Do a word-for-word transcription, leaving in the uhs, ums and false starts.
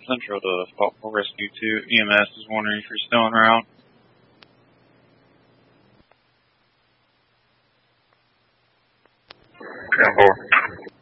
Central to Faulkner Rescue two. E M S is wondering if you're still en route. ten four.